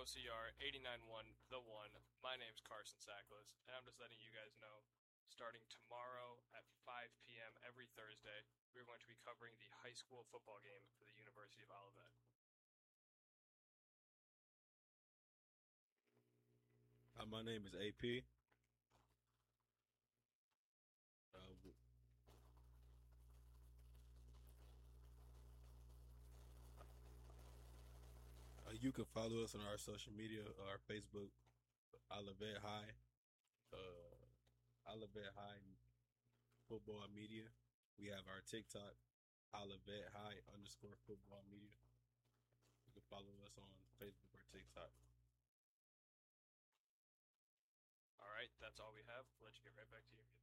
OCR 891 The One. My name's Carson Sackles, and I'm just letting you guys know, starting tomorrow at 5 p.m. every Thursday, we're going to be covering the high school football game for the University of Olivet. My name is AP. You can follow us on our social media, our Facebook, Olivet High, Olivet High Football Media. We have our TikTok, Olivet High underscore Football Media. You can follow us on Facebook or TikTok. All right, that's all we have. We'll let you get right back to your